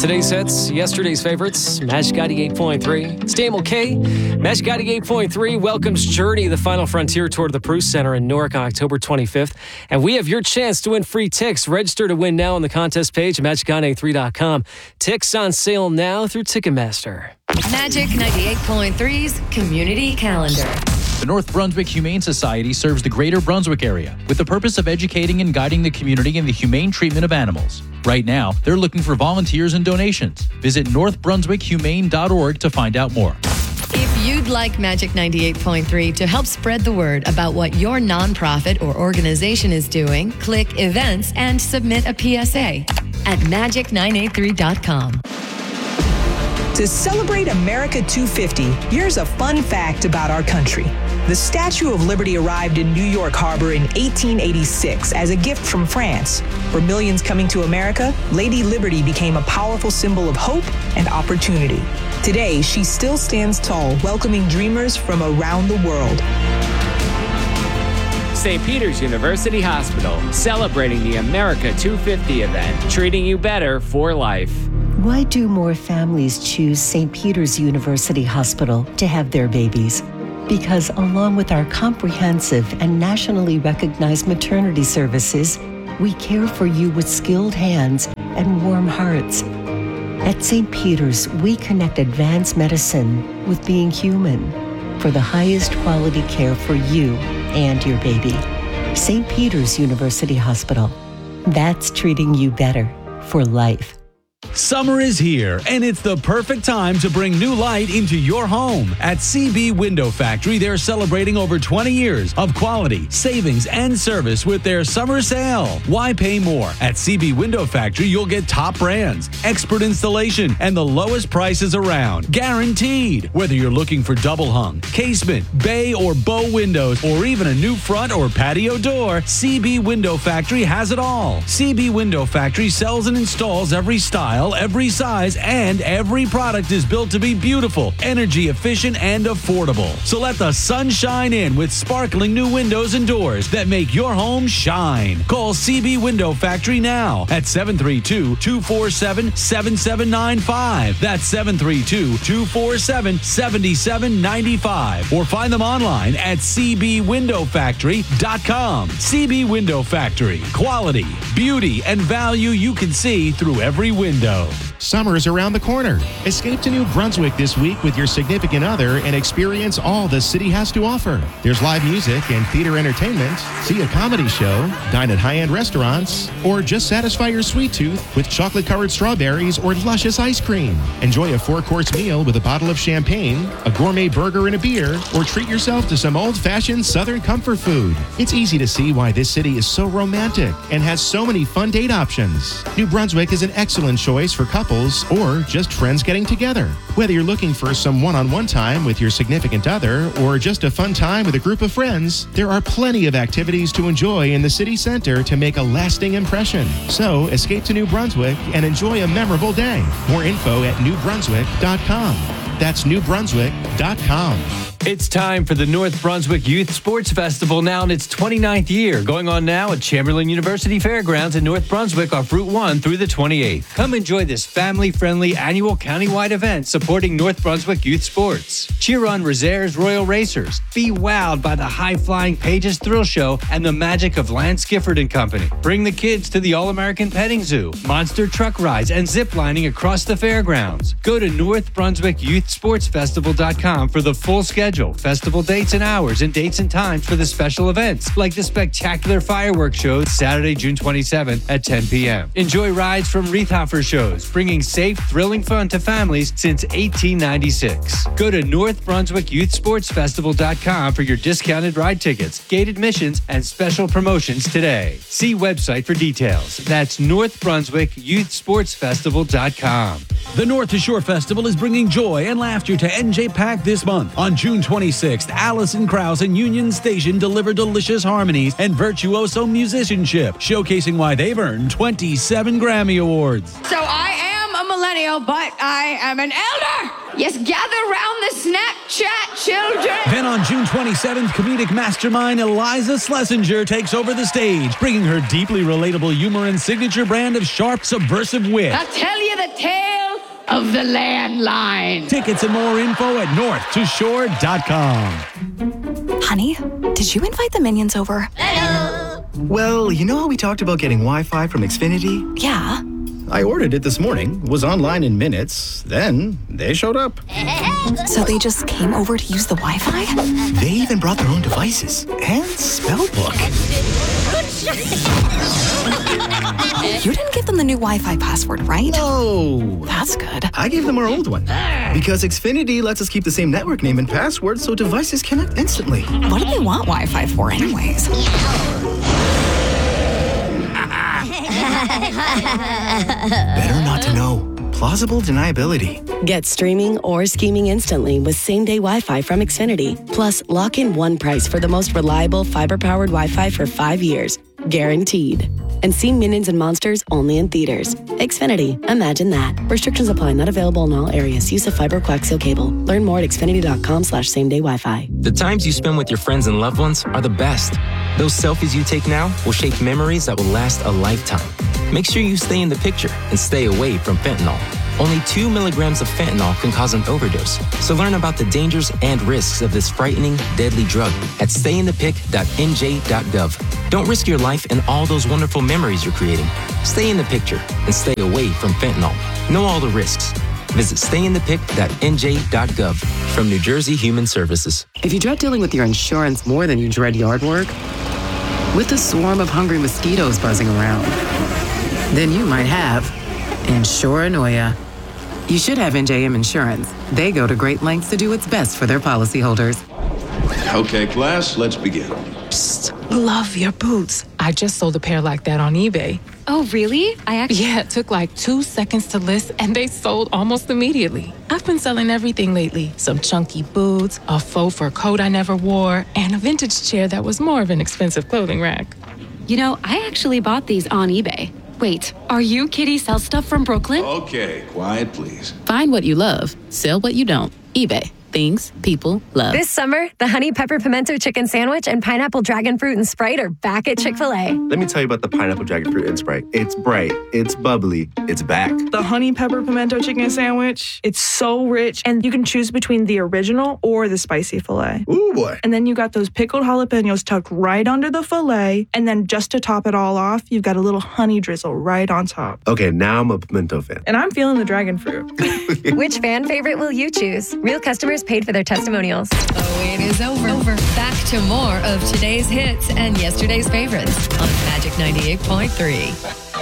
Today's hits, yesterday's favorites, Magic 88.3. Stamos K, Magic 88.3 welcomes Journey, the Final Frontier Tour to the Prus Center in Newark on October 25th. And we have your chance to win free tickets. Register to win now on the contest page at magic983.com. Tickets on sale now through Ticketmaster. Magic 98.3's Community Calendar. The North Brunswick Humane Society serves the greater Brunswick area with the purpose of educating and guiding the community in the humane treatment of animals. Right now, they're looking for volunteers and donations. Visit northbrunswickhumane.org to find out more. If you'd like Magic 98.3 to help spread the word about what your nonprofit or organization is doing, click Events and submit a PSA at magic983.com. To celebrate America 250, here's a fun fact about our country. The Statue of Liberty arrived in New York Harbor in 1886 as a gift from France. For millions coming to America, Lady Liberty became a powerful symbol of hope and opportunity. Today, she still stands tall, welcoming dreamers from around the world. St. Peter's University Hospital, celebrating the America 250 event, treating you better for life. Why do more families choose St. Peter's University Hospital to have their babies? Because along with our comprehensive and nationally recognized maternity services, we care for you with skilled hands and warm hearts. At St. Peter's, we connect advanced medicine with being human for the highest quality care for you and your baby. St. Peter's University Hospital. That's treating you better for life. Summer is here, and it's the perfect time to bring new light into your home. At CB Window Factory, they're celebrating over 20 years of quality, savings, and service with their summer sale. Why pay more? At CB Window Factory, you'll get top brands, expert installation, and the lowest prices around. Guaranteed. Whether you're looking for double hung, casement, bay, or bow windows, or even a new front or patio door, CB Window Factory has it all. CB Window Factory sells and installs every style, every size, and every product is built to be beautiful, energy efficient, and affordable. So let the sun shine in with sparkling new windows and doors that make your home shine. Call CB Window Factory now at 732-247-7795. That's 732-247-7795. Or find them online at cbwindowfactory.com. CB Window Factory. Quality, beauty, and value you can see through every window. Summer is around the corner. Escape to New Brunswick this week with your significant other and experience all the city has to offer. There's live music and theater entertainment, see a comedy show, dine at high-end restaurants, or just satisfy your sweet tooth with chocolate-covered strawberries or luscious ice cream. Enjoy a 4-course meal with a bottle of champagne, a gourmet burger and a beer, or treat yourself to some old-fashioned Southern comfort food. It's easy to see why this city is so romantic and has so many fun date options. New Brunswick is an excellent choice for couples or just friends getting together. Whether you're looking for some one-on-one time with your significant other or just a fun time with a group of friends, there are plenty of activities to enjoy in the city center to make a lasting impression. So escape to New Brunswick and enjoy a memorable day. More info at newbrunswick.com. That's newbrunswick.com. It's time for the North Brunswick Youth Sports Festival now in its 29th year, going on now at Chamberlain University Fairgrounds in North Brunswick off Route 1 through the 28th. Come enjoy this family-friendly annual countywide event supporting North Brunswick youth sports. Cheer on Rosaires Royal Racers. Be wowed by the high-flying Pages Thrill Show and the magic of Lance Gifford and Company. Bring the kids to the All-American Petting Zoo, monster truck rides, and zip lining across the fairgrounds. Go to northbrunswickyouthsportsfestival.com for the full schedule, festival dates and hours, and dates and times for the special events, like the spectacular fireworks show Saturday, June 27th at 10 p.m. Enjoy rides from Riethhofer shows, bringing safe, thrilling fun to families since 1896. Go to northbrunswickyouthsportsfestival.com for your discounted ride tickets, gate admissions, and special promotions today. See website for details. That's northbrunswickyouthsportsfestival.com. The North to Shore Festival is bringing joy and laughter to NJ Pack this month. On June 26th, Allison Krause and Union Station deliver delicious harmonies and virtuoso musicianship, showcasing why they've earned 27 Grammy Awards. So I am a millennial, but I am an elder. Yes, gather round the Snapchat children. Then on June 27th, comedic mastermind Eliza Schlesinger takes over the stage, bringing her deeply relatable humor and signature brand of sharp, subversive wit. I'll tell you the tale of the landline. Tickets and more info at northtoshore.com. Honey, did you invite the minions over? Well, you know how we talked about getting Wi-Fi from Xfinity? Yeah. I ordered it this morning, was online in minutes, then they showed up. So they just came over to use the Wi-Fi? They even brought their own devices and spell book. You didn't give them the new Wi-Fi password, right? No. That's good. I gave them our old one. Because Xfinity lets us keep the same network name and password so devices connect instantly. What do they want Wi-Fi for anyways? Better not to know. Plausible deniability. Get streaming or scheming instantly with same-day Wi-Fi from Xfinity. Plus, lock in one price for the most reliable fiber-powered Wi-Fi for 5 years. Guaranteed. And see Minions and Monsters only in theaters. Xfinity. Imagine that. Restrictions apply. Not available in all areas. Use of fiber coaxial cable. Learn more at xfinity.com/same-day Wi-Fi. The times you spend with your friends and loved ones are the best. Those selfies you take now will shape memories that will last a lifetime. Make sure you stay in the picture and stay away from fentanyl. Only 2 milligrams of fentanyl can cause an overdose. So learn about the dangers and risks of this frightening, deadly drug at stayinthepic.nj.gov. Don't risk your life and all those wonderful memories you're creating. Stay in the picture and stay away from fentanyl. Know all the risks. Visit stayinthepic.nj.gov from New Jersey Human Services. If you dread dealing with your insurance more than you dread yard work, with a swarm of hungry mosquitoes buzzing around, then you might have Insuranoia. You should have NJM Insurance. They go to great lengths to do what's best for their policyholders. Okay, class, let's begin. Psst, love your boots. I just sold a pair like that on eBay. Oh, really? Yeah, it took like 2 seconds to list and they sold almost immediately. I've been selling everything lately. Some chunky boots, a faux fur coat I never wore, and a vintage chair that was more of an expensive clothing rack. You know, I actually bought these on eBay. Wait, are you Kitty Sell Stuff from Brooklyn? Okay, quiet, please. Find what you love, sell what you don't. eBay. Things people love. This summer, the Honey Pepper Pimento Chicken Sandwich and Pineapple Dragon Fruit and Sprite are back at Chick-fil-A. Let me tell you about the Pineapple Dragon Fruit and Sprite. It's bright, it's bubbly, it's back. The Honey Pepper Pimento Chicken Sandwich, it's so rich, and you can choose between the original or the spicy filet. Ooh, boy. And then you got those pickled jalapenos tucked right under the filet, and then just to top it all off, you've got a little honey drizzle right on top. Okay, now I'm a pimento fan. And I'm feeling the dragon fruit. Which fan favorite will you choose? Real customers paid for their testimonials. Oh, it is over. Back to more of today's hits and yesterday's favorites on Magic 98.3.